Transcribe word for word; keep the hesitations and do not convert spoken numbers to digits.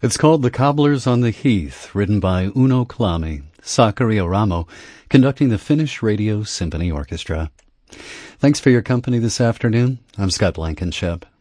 It's called The Cobblers on the Heath, written by Uno Kalami, Sakari Oramo, conducting the Finnish Radio Symphony Orchestra. Thanks for your company this afternoon. I'm Scott Blankenship.